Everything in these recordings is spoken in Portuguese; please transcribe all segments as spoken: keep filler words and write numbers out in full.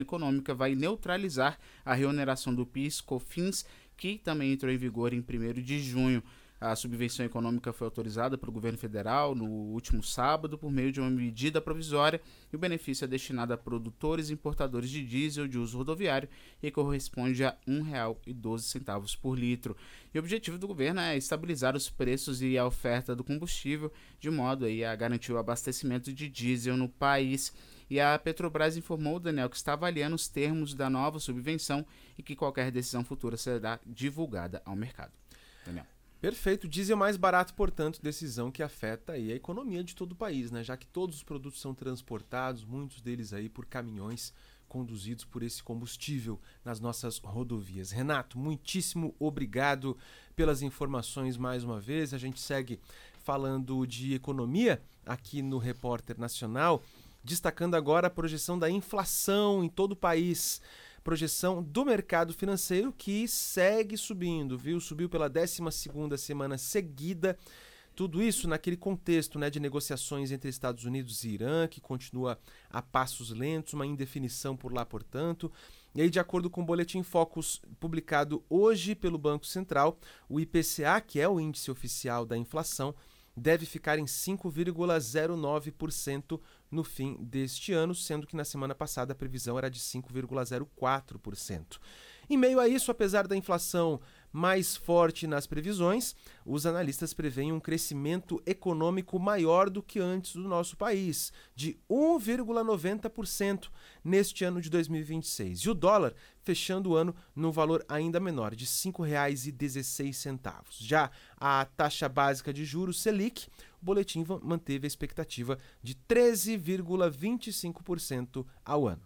Econômica vai neutralizar a reoneração do PIS/COFINS, que também entrou em vigor em primeiro de junho. A subvenção econômica foi autorizada pelo governo federal no último sábado por meio de uma medida provisória e o benefício é destinado a produtores e importadores de diesel de uso rodoviário e corresponde a um real e doze centavos por litro. E o objetivo do governo é estabilizar os preços e a oferta do combustível de modo aí a garantir o abastecimento de diesel no país. E a Petrobras informou, Daniel, que está avaliando os termos da nova subvenção e que qualquer decisão futura será divulgada ao mercado. Daniel. Perfeito. Diesel mais barato, portanto, decisão que afeta aí a economia de todo o país, né? Já que todos os produtos são transportados, muitos deles aí por caminhões conduzidos por esse combustível nas nossas rodovias. Renato, muitíssimo obrigado pelas informações mais uma vez. A gente segue falando de economia aqui no Repórter Nacional, destacando agora a projeção da inflação em todo o país. Projeção do mercado financeiro que segue subindo, viu? Subiu pela décima segunda semana seguida. Tudo isso naquele contexto, né, de negociações entre Estados Unidos e Irã, que continua a passos lentos, uma indefinição por lá, portanto. E aí, de acordo com o Boletim Focus publicado hoje pelo Banco Central, o I P C A, que é o índice oficial da inflação, deve ficar em cinco vírgula zero nove por cento no fim deste ano, sendo que na semana passada a previsão era de cinco vírgula zero quatro por cento. Em meio a isso, apesar da inflação mais forte nas previsões, os analistas preveem um crescimento econômico maior do que antes do nosso país, de um vírgula noventa por cento neste ano de dois mil e vinte e seis. E o dólar fechando o ano num valor ainda menor, de cinco reais e dezesseis centavos. Já a taxa básica de juros Selic, o boletim manteve a expectativa de treze vírgula vinte e cinco por cento ao ano.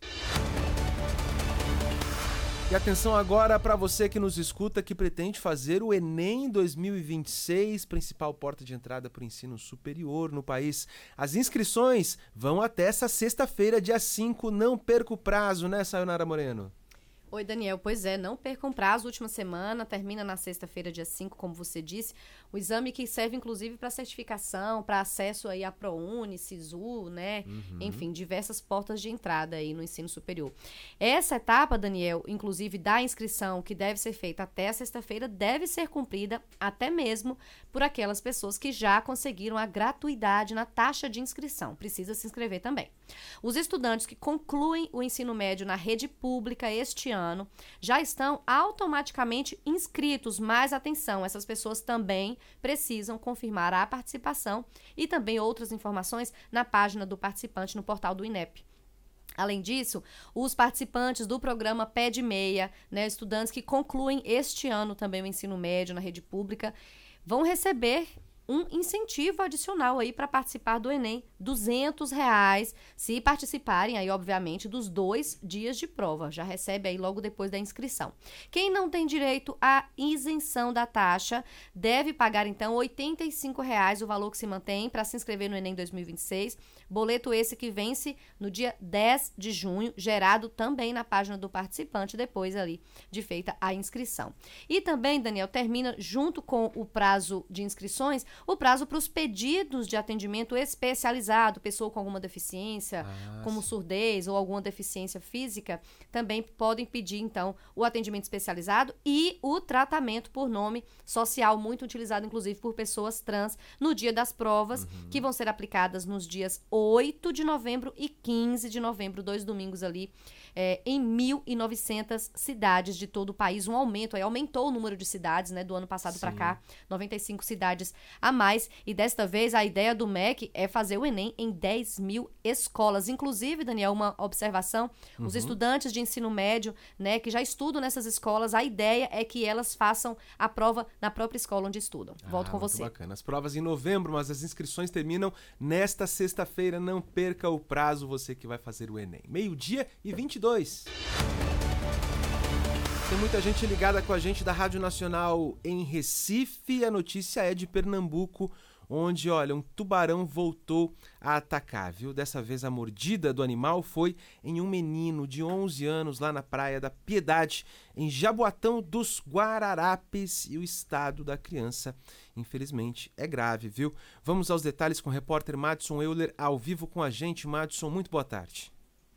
E atenção agora para você que nos escuta, que pretende fazer o Enem dois mil e vinte e seis, principal porta de entrada para o ensino superior no país. As inscrições vão até essa sexta-feira, dia cinco, não perca o prazo, né, Sayonara Moreno? Oi, Daniel. Pois é, não percam prazo, última semana, termina na sexta-feira, dia cinco, como você disse. O exame que serve, inclusive, para certificação, para acesso aí a ProUni, SISU, né? Uhum. Enfim, diversas portas de entrada aí no ensino superior. Essa etapa, Daniel, inclusive da inscrição, que deve ser feita até a sexta-feira, deve ser cumprida até mesmo por aquelas pessoas que já conseguiram a gratuidade na taxa de inscrição. Precisa se inscrever também. Os estudantes que concluem o ensino médio na rede pública este ano ano, já estão automaticamente inscritos, mas atenção, essas pessoas também precisam confirmar a participação e também outras informações na página do participante no portal do INEP. Além disso, os participantes do programa Pé de Meia, né, estudantes que concluem este ano também o ensino médio na rede pública, vão receber um incentivo adicional aí para participar do Enem, duzentos reais, se participarem aí, obviamente, dos dois dias de prova. Já recebe aí logo depois da inscrição. Quem não tem direito à isenção da taxa deve pagar, então, oitenta e cinco reais, o valor que se mantém para se inscrever no Enem dois mil e vinte e seis. Boleto esse que vence no dia dez de junho, gerado também na página do participante, depois ali de feita a inscrição. E também, Daniel, termina junto com o prazo de inscrições o prazo para os pedidos de atendimento especializado, pessoa com alguma deficiência, ah, como sim. surdez ou alguma deficiência física, também podem pedir, então, o atendimento especializado e o tratamento por nome social, muito utilizado, inclusive, por pessoas trans, no dia das provas, uhum. que vão ser aplicadas nos dias oito de novembro e quinze de novembro, dois domingos ali, é, em mil e novecentas cidades de todo o país. Um aumento, aí aumentou o número de cidades, né, do ano passado para cá, noventa e cinco cidades a mais, e desta vez a ideia do M E C é fazer o Enem em dez mil escolas. Inclusive, Daniel, uma observação, uhum. os estudantes de ensino médio, né, que já estudam nessas escolas, a ideia é que elas façam a prova na própria escola onde estudam. Volto ah, com você. Bacana. As provas em novembro, mas as inscrições terminam nesta sexta-feira. Não perca o prazo, você que vai fazer o Enem. Meio-dia e vinte e dois. Tem muita gente ligada com a gente da Rádio Nacional em Recife. A notícia é de Pernambuco, onde, olha, um tubarão voltou a atacar, viu? Dessa vez a mordida do animal foi em um menino de onze anos lá na Praia da Piedade, em Jaboatão dos Guararapes, e o estado da criança, infelizmente, é grave, viu? Vamos aos detalhes com o repórter Madison Euler, ao vivo com a gente. Madison, muito boa tarde.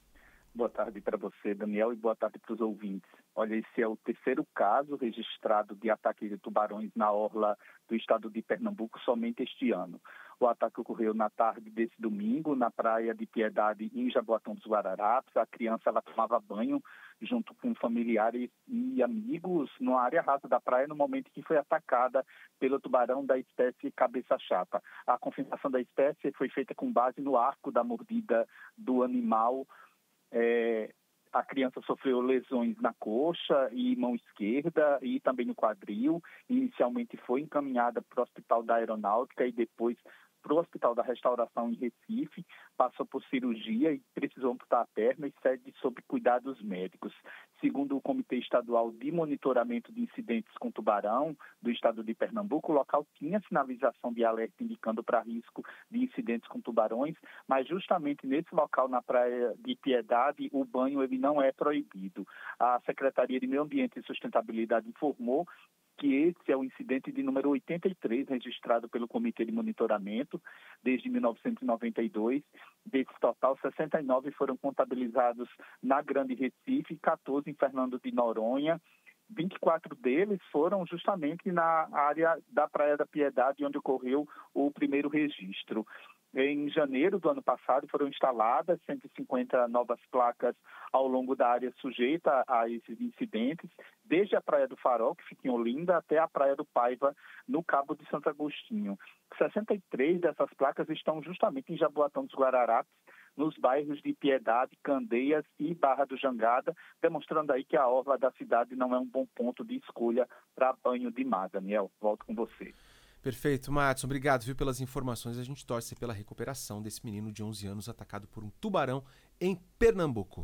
Boa tarde para você, Daniel, e boa tarde para os ouvintes. Olha, esse é o terceiro caso registrado de ataque de tubarões na orla do estado de Pernambuco somente este ano. O ataque ocorreu na tarde desse domingo, na praia de Piedade, em Jaboatão dos Guararapes. A criança ela tomava banho junto com familiares e amigos numa área rasa da praia no momento que foi atacada pelo tubarão da espécie cabeça-chapa. A confirmação da espécie foi feita com base no arco da mordida do animal. É, a criança sofreu lesões na coxa e mão esquerda e também no quadril. Inicialmente foi encaminhada para o Hospital da Aeronáutica e depois para o Hospital da Restauração em Recife, passou por cirurgia e precisou amputar a perna e segue sob cuidados médicos. Segundo o Comitê Estadual de Monitoramento de Incidentes com Tubarão do estado de Pernambuco, o local tinha sinalização de alerta indicando para risco de incidentes com tubarões, mas justamente nesse local, na praia de Piedade, o banho ele não é proibido. A Secretaria de Meio Ambiente e Sustentabilidade informou que esse é o incidente de número oitenta e três registrado pelo Comitê de Monitoramento desde mil novecentos e noventa e dois. Desse total, sessenta e nove foram contabilizados na Grande Recife, quatorze em Fernando de Noronha. vinte e quatro deles foram justamente na área da Praia da Piedade, onde ocorreu o primeiro registro. Em janeiro do ano passado foram instaladas cento e cinquenta novas placas ao longo da área sujeita a esses incidentes, desde a Praia do Farol, que fica em Olinda, até a Praia do Paiva, no Cabo de Santo Agostinho. sessenta e três dessas placas estão justamente em Jaboatão dos Guararapes, nos bairros de Piedade, Candeias e Barra do Jangada, demonstrando aí que a orla da cidade não é um bom ponto de escolha para banho de mar. Daniel, volto com você. Perfeito, Madson, obrigado, viu, pelas informações. A gente torce pela recuperação desse menino de onze anos atacado por um tubarão em Pernambuco.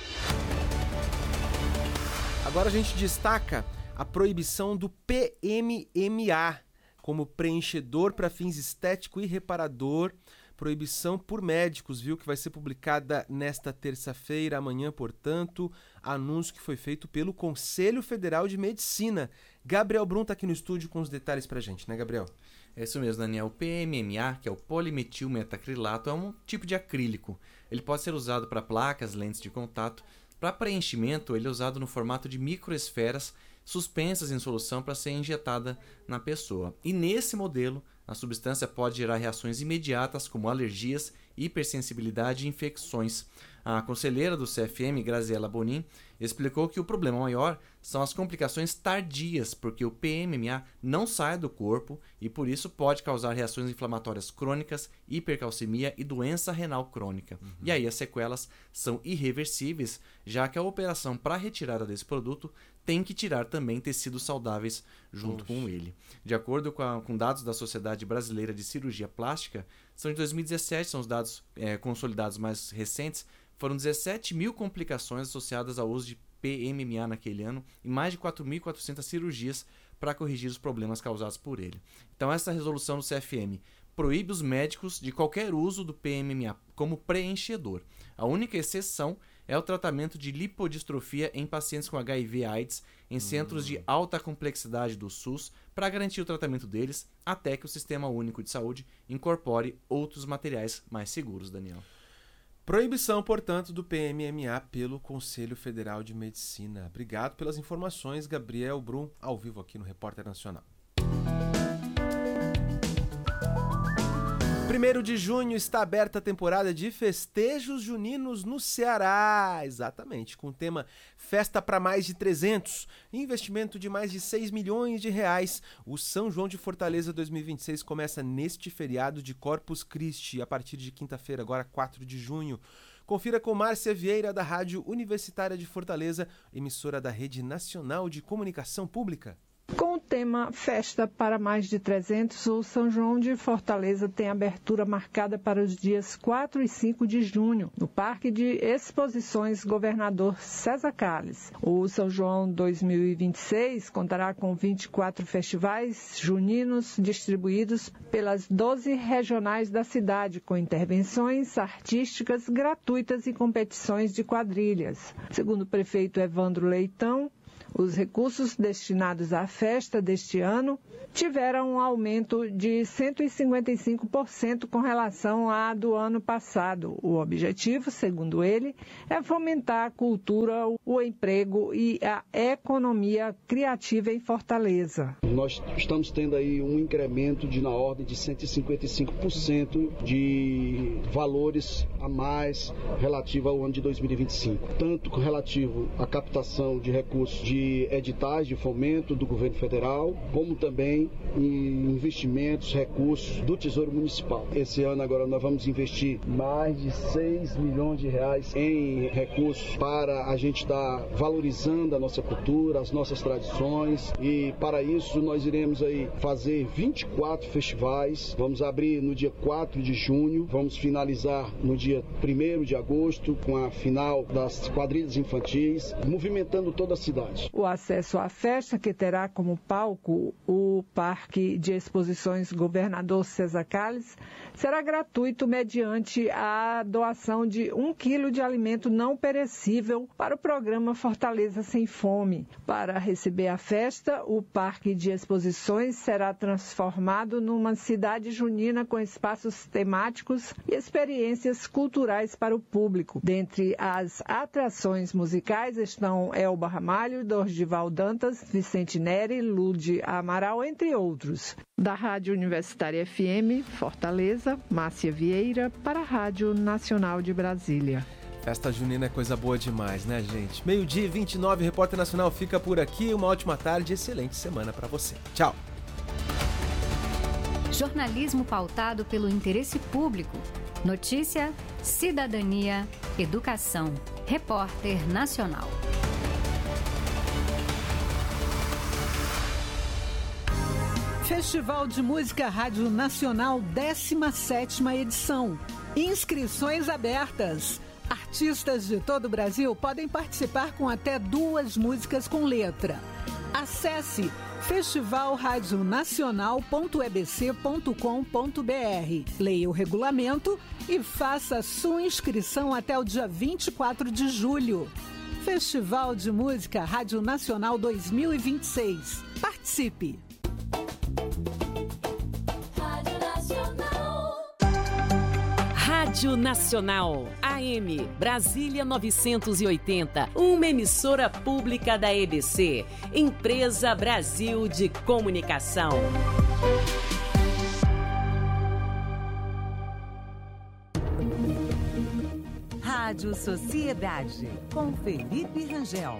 Agora a gente destaca a proibição do P M M A como preenchedor para fins estético e reparador. Proibição por médicos, viu, que vai ser publicada nesta terça-feira, amanhã, portanto, anúncio que foi feito pelo Conselho Federal de Medicina. Gabriel Brum está aqui no estúdio com os detalhes pra gente, né, Gabriel? É isso mesmo, Daniel. O P M M A, que é o polimetilmetacrilato, é um tipo de acrílico. Ele pode ser usado para placas, lentes de contato. Para preenchimento, ele é usado no formato de microesferas suspensas em solução para ser injetada na pessoa. E nesse modelo, a substância pode gerar reações imediatas como alergias, hipersensibilidade e infecções. A conselheira do C F M, Graziela Bonin, explicou que o problema maior são as complicações tardias, porque o P M M A não sai do corpo e por isso pode causar reações inflamatórias crônicas, hipercalcemia e doença renal crônica. Uhum. E aí as sequelas são irreversíveis, já que a operação para retirada desse produto tem que tirar também tecidos saudáveis junto Oxe. com ele. De acordo com, a, com dados da Sociedade Brasileira de Cirurgia Plástica, são de dois mil e dezessete, são os dados é, consolidados mais recentes, foram dezessete mil complicações associadas ao uso de P M M A naquele ano e mais de quatro mil e quatrocentas cirurgias para corrigir os problemas causados por ele. Então essa resolução do C F M proíbe os médicos de qualquer uso do P M M A como preenchedor. A única exceção é o tratamento de lipodistrofia em pacientes com H I V AIDS em centros hum. de alta complexidade do SUS para garantir o tratamento deles até que o Sistema Único de Saúde incorpore outros materiais mais seguros, Daniel. Proibição, portanto, do P M M A pelo Conselho Federal de Medicina. Obrigado pelas informações, Gabriel Brum, ao vivo aqui no Repórter Nacional. primeiro de junho está aberta a temporada de festejos juninos no Ceará. Exatamente, com o tema Festa para Mais de trezentos, investimento de mais de seis milhões de reais. O São João de Fortaleza dois mil e vinte e seis começa neste feriado de Corpus Christi, a partir de quinta-feira, agora quatro de junho. Confira com Márcia Vieira, da Rádio Universitária de Fortaleza, emissora da Rede Nacional de Comunicação Pública. Com o tema Festa para Mais de trezentos, o São João de Fortaleza tem abertura marcada para os dias quatro e cinco de junho, no Parque de Exposições Governador César Calles. O São João dois mil e vinte e seis contará com vinte e quatro festivais juninos distribuídos pelas doze regionais da cidade, com intervenções artísticas gratuitas e competições de quadrilhas. Segundo o prefeito Evandro Leitão, Os recursos destinados à festa deste ano tiveram um aumento de cento e cinquenta e cinco por cento com relação à do ano passado. O objetivo, segundo ele, é fomentar a cultura, o emprego e a economia criativa em Fortaleza. Nós estamos tendo aí um incremento de na ordem de cento e cinquenta e cinco por cento de valores a mais relativo ao ano de dois mil e vinte e cinco, tanto relativo à captação de recursos de editais de fomento do governo federal, como também em investimentos, recursos do Tesouro Municipal. Esse ano agora nós vamos investir mais de seis milhões de reais em recursos para a gente estar valorizando a nossa cultura, as nossas tradições, e para isso nós iremos aí fazer vinte e quatro festivais. Vamos abrir no dia quatro de junho, vamos finalizar no dia primeiro de agosto com a final das quadrilhas infantis, movimentando toda a cidade. O acesso à festa, que terá como palco o Parque de Exposições Governador César Calles, será gratuito mediante a doação de um quilo de alimento não perecível para o programa Fortaleza Sem Fome. Para receber a festa, o Parque de Exposições será transformado numa cidade junina com espaços temáticos e experiências culturais para o público. Dentre as atrações musicais estão Elba Ramalho, Dorgival Dantas, Vicente Neri, Lude Amaral, entre outros. Da Rádio Universitária F M, Fortaleza, Márcia Vieira, para a Rádio Nacional de Brasília. Festa junina é coisa boa demais, né, gente? Meio-dia e vinte e nove, Repórter Nacional fica por aqui. Uma ótima tarde e excelente semana para você. Tchau! Jornalismo pautado pelo interesse público. Notícia, cidadania, educação. Repórter Nacional. Festival de Música Rádio Nacional, décima sétima edição. Inscrições abertas. Artistas de todo o Brasil podem participar com até duas músicas com letra. Acesse festival rádio nacional ponto e b c ponto com ponto b r. Leia o regulamento e faça sua inscrição até o dia vinte e quatro de julho. Festival de Música Rádio Nacional dois mil e vinte e seis. Participe! Rádio Nacional. Rádio Nacional, A M, Brasília novecentos e oitenta, uma emissora pública da E B C, Empresa Brasil de Comunicação. Rádio Sociedade, com Felipe Rangel.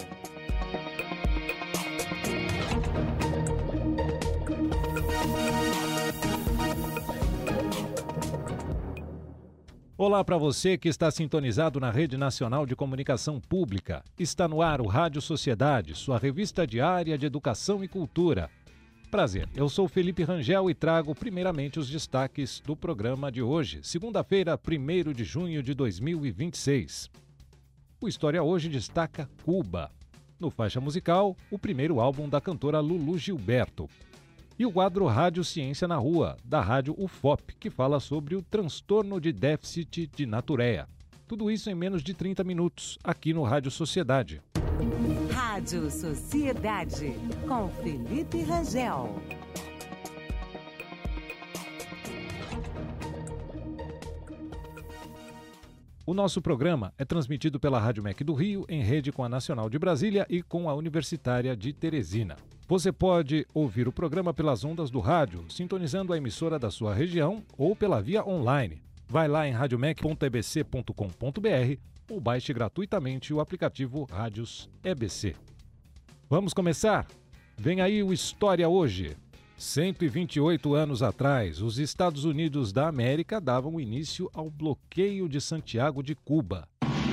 Olá para você que está sintonizado na Rede Nacional de Comunicação Pública. Está no ar o Rádio Sociedade, sua revista diária de educação e cultura. Prazer, eu sou Felipe Rangel e trago primeiramente os destaques do programa de hoje, segunda-feira, primeiro de junho de dois mil e vinte e seis. O História Hoje destaca Cuba. No faixa musical, o primeiro álbum da cantora Lulu Gilberto. E o quadro Rádio Ciência na Rua, da rádio U F O P, que fala sobre o transtorno de déficit de natureia. Tudo isso em menos de trinta minutos, aqui no Rádio Sociedade. Rádio Sociedade, com Felipe Rangel. O nosso programa é transmitido pela Rádio M E C do Rio, em rede com a Nacional de Brasília e com a Universitária de Teresina. Você pode ouvir o programa pelas ondas do rádio, sintonizando a emissora da sua região ou pela via online. Vai lá em rádio mec ponto e b c ponto com ponto b r ou baixe gratuitamente o aplicativo Rádios E B C. Vamos começar? Vem aí o História Hoje. cento e vinte e oito anos atrás, os Estados Unidos da América davam início ao bloqueio de Santiago de Cuba.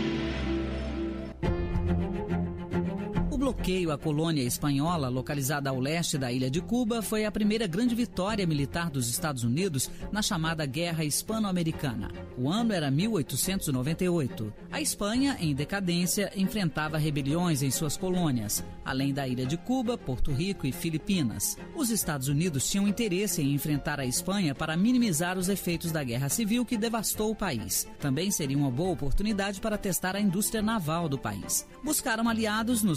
O bloqueio à colônia espanhola, localizada ao leste da ilha de Cuba, foi a primeira grande vitória militar dos Estados Unidos na chamada Guerra Hispano-Americana. O ano era mil oitocentos e noventa e oito. A Espanha, em decadência, enfrentava rebeliões em suas colônias, além da ilha de Cuba, Porto Rico e Filipinas. Os Estados Unidos tinham interesse em enfrentar a Espanha para minimizar os efeitos da guerra civil que devastou o país. Também seria uma boa oportunidade para testar a indústria naval do país. Buscaram aliados nos próprios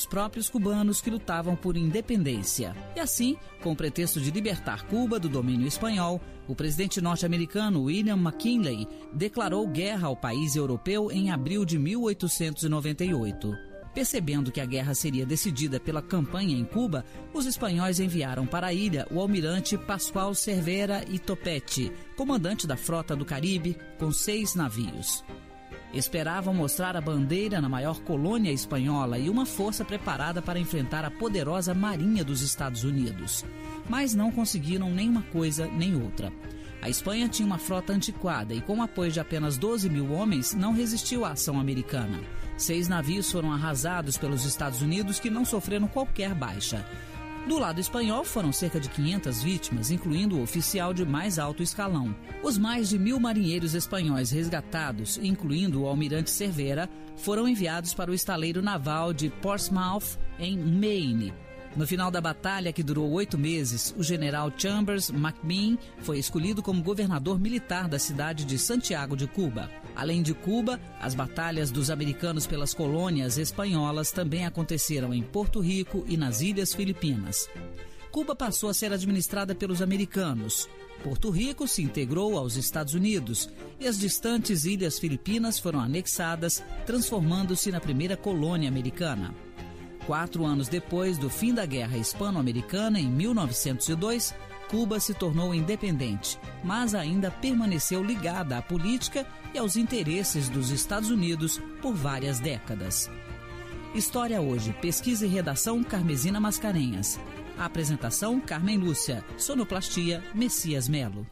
próprios cubanos que lutavam por independência. E assim, com o pretexto de libertar Cuba do domínio espanhol, o presidente norte-americano William McKinley declarou guerra ao país europeu em abril de mil oitocentos e noventa e oito. Percebendo que a guerra seria decidida pela campanha em Cuba, os espanhóis enviaram para a ilha o almirante Pascual Cervera y Topete, comandante da Frota do Caribe, com seis navios. Esperavam mostrar a bandeira na maior colônia espanhola e uma força preparada para enfrentar a poderosa Marinha dos Estados Unidos. Mas não conseguiram nem uma coisa nem outra. A Espanha tinha uma frota antiquada e, com o apoio de apenas doze mil homens, não resistiu à ação americana. Seis navios foram arrasados pelos Estados Unidos, que não sofreram qualquer baixa. Do lado espanhol, foram cerca de quinhentas vítimas, incluindo o oficial de mais alto escalão. Os mais de mil marinheiros espanhóis resgatados, incluindo o almirante Cervera, foram enviados para o estaleiro naval de Portsmouth, em Maine. No final da batalha, que durou oito meses, o general Chambers McBean foi escolhido como governador militar da cidade de Santiago de Cuba. Além de Cuba, as batalhas dos americanos pelas colônias espanholas também aconteceram em Porto Rico e nas Ilhas Filipinas. Cuba passou a ser administrada pelos americanos. Porto Rico se integrou aos Estados Unidos e as distantes Ilhas Filipinas foram anexadas, transformando-se na primeira colônia americana. Quatro anos depois do fim da Guerra Hispano-Americana, em mil novecentos e dois, Cuba se tornou independente, mas ainda permaneceu ligada à política e aos interesses dos Estados Unidos por várias décadas. História Hoje, pesquisa e redação Carmesina Mascarenhas. A apresentação Carmen Lúcia, sonoplastia Messias Melo.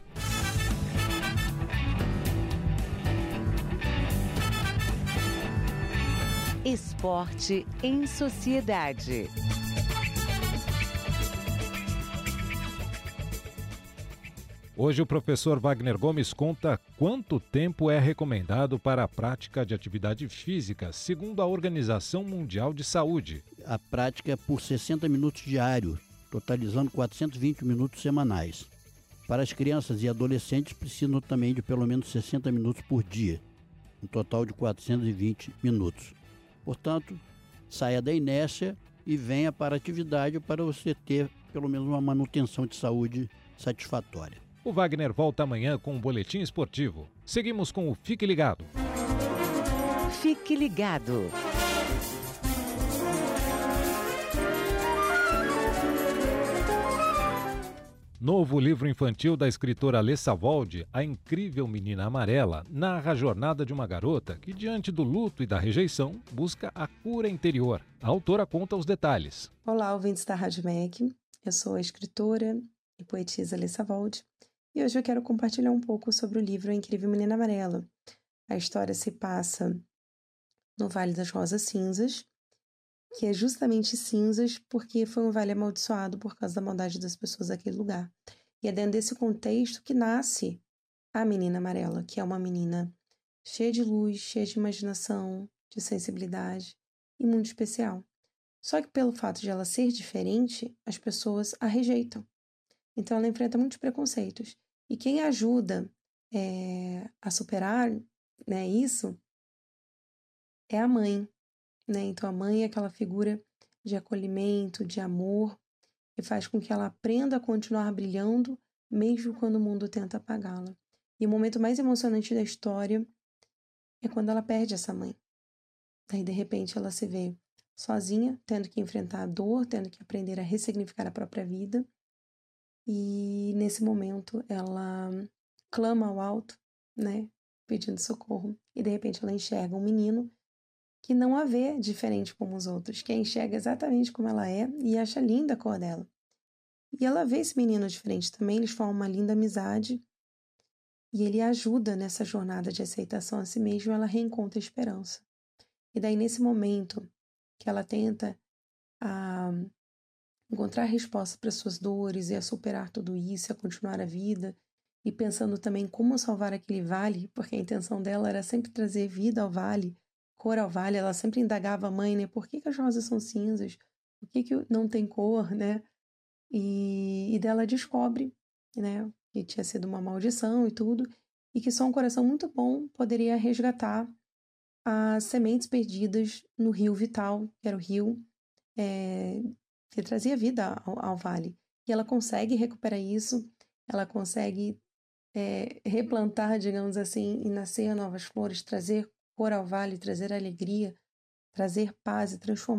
Esporte em Sociedade. Hoje o professor Wagner Gomes conta quanto tempo é recomendado para a prática de atividade física, segundo a Organização Mundial de Saúde. A prática é por sessenta minutos diários, totalizando quatrocentos e vinte minutos semanais. Para as crianças e adolescentes precisam também de pelo menos sessenta minutos por dia, um total de quatrocentos e vinte minutos. Portanto, saia da inércia e venha para a atividade para você ter pelo menos uma manutenção de saúde satisfatória. O Wagner volta amanhã com um boletim esportivo. Seguimos com o Fique Ligado. Fique Ligado. Novo livro infantil da escritora Alessa Waldi, A Incrível Menina Amarela, narra a jornada de uma garota que, diante do luto e da rejeição, busca a cura interior. A autora conta os detalhes. Olá, ouvintes da Rádio M E C. Eu sou a escritora e poetisa Alessa Waldi e hoje eu quero compartilhar um pouco sobre o livro A Incrível Menina Amarela. A história se passa no Vale das Rosas Cinzas, que é justamente cinzas porque foi um vale amaldiçoado por causa da maldade das pessoas daquele lugar. E é dentro desse contexto que nasce a Menina Amarela, que é uma menina cheia de luz, cheia de imaginação, de sensibilidade e muito especial. Só que pelo fato de ela ser diferente, as pessoas a rejeitam. Então ela enfrenta muitos preconceitos. E quem ajuda é, a superar, né, isso é a mãe. Né? Então a mãe é aquela figura de acolhimento, de amor, que faz com que ela aprenda a continuar brilhando, mesmo quando o mundo tenta apagá-la. E o momento mais emocionante da história é quando ela perde essa mãe. Daí, de repente, ela se vê sozinha, tendo que enfrentar a dor, tendo que aprender a ressignificar a própria vida. E, nesse momento, ela clama ao alto, né, pedindo socorro. E, de repente, ela enxerga um menino que não a vê diferente como os outros, que a enxerga exatamente como ela é e acha linda a cor dela. E ela vê esse menino diferente também, eles formam uma linda amizade e ele ajuda nessa jornada de aceitação a si mesmo, ela reencontra a esperança. E daí, nesse momento que ela tenta a encontrar resposta para suas dores e a superar tudo isso, a continuar a vida, e pensando também como salvar aquele vale, porque a intenção dela era sempre trazer vida ao vale, cor ao vale, ela sempre indagava a mãe, né? Por que, que as rosas são cinzas? Por que, que não tem cor, né? E, e dela descobre, né? Que tinha sido uma maldição e tudo, e que só um coração muito bom poderia resgatar as sementes perdidas no rio vital, que era o rio é, que trazia vida ao, ao vale. E ela consegue recuperar isso, ela consegue é, replantar, digamos assim, e nascer novas flores, trazer cor ao vale, trazer alegria, trazer paz e transformar